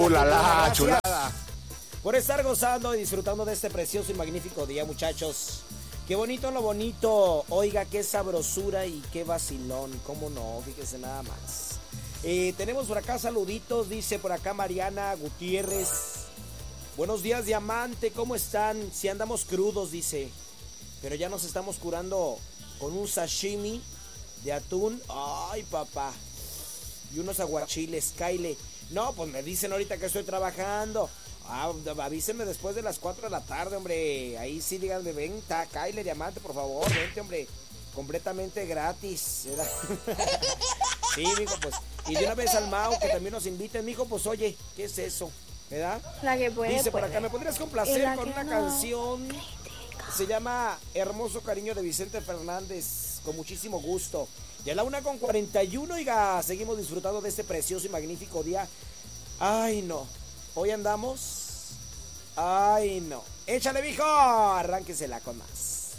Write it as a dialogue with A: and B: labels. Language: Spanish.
A: ¡Ulala, chulada!
B: Por estar gozando y disfrutando de este precioso y magnífico día, muchachos. Qué bonito lo bonito. Oiga, qué sabrosura y qué vacilón. Cómo no, fíjense nada más. Tenemos por acá saluditos, dice por acá Mariana Gutiérrez. Buenos días, Diamante, ¿cómo están? Si andamos crudos, dice. Pero ya nos estamos curando con un sashimi de atún. Ay, papá. Y unos aguachiles, Kyle. No, pues me dicen ahorita que estoy trabajando. Avísenme después de las 4 de la tarde, hombre. Ahí sí, díganme, venta, Kyle, Diamante, por favor, vente, hombre. Completamente gratis. Sí, mijo, pues. Y de una vez al Mau, que también nos inviten, mijo, pues oye, ¿qué es eso? ¿Verdad?
C: La que puede.
B: Dice por acá, ¿me podrías complacer con una canción? Se llama Hermoso Cariño de Vicente Fernández. Con muchísimo gusto. Ya la 1:41, oiga, seguimos disfrutando de este precioso y magnífico día. Ay, no. Hoy andamos. Ay, no. Échale, mijo. Arránquesela con más.